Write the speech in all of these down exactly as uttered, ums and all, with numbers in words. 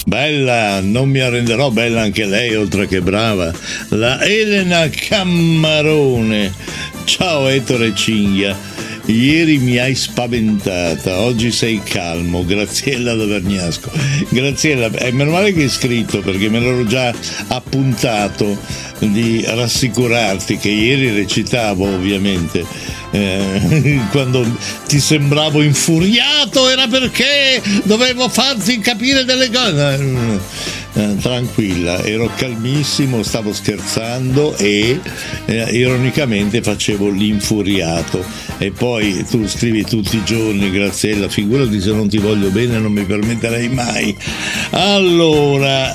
Bella, non mi arrenderò, bella anche lei, oltre che brava, la Elena Cammarone. Ciao Ettore Cinghia. Ieri mi hai spaventata, oggi sei calmo. Graziella da Vergnasco. Graziella, è meno male che hai scritto, perché me l'ero già appuntato di rassicurarti che ieri recitavo, ovviamente. Eh, quando ti sembravo infuriato era perché dovevo farti capire delle cose. Eh, tranquilla, ero calmissimo, stavo scherzando e eh, ironicamente facevo l'infuriato. E poi tu scrivi tutti i giorni: Graziella, figurati se non ti voglio bene, non mi permetterei mai. Allora,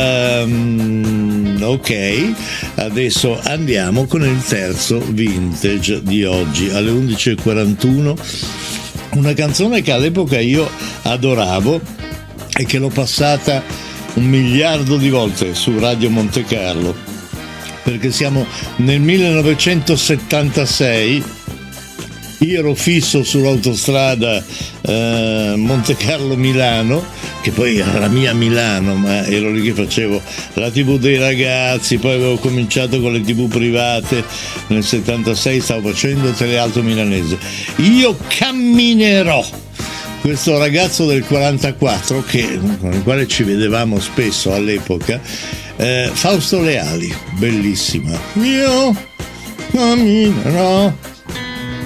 ehm, ok, adesso andiamo con il terzo vintage di oggi alle undici e quarantuno. Una canzone che all'epoca io adoravo e che l'ho passata un miliardo di volte su Radio Monte Carlo, perché siamo nel millenovecentosettantasei. Io ero fisso sull'autostrada eh, Monte Carlo-Milano, che poi era la mia Milano, ma ero lì che facevo la tivù dei ragazzi, poi avevo cominciato con le tivù private, nel settantasei stavo facendo Telealto Milanese. Io camminerò. Questo ragazzo del quarantaquattro, che, con il quale ci vedevamo spesso all'epoca, eh, Fausto Leali, bellissima. Io camminerò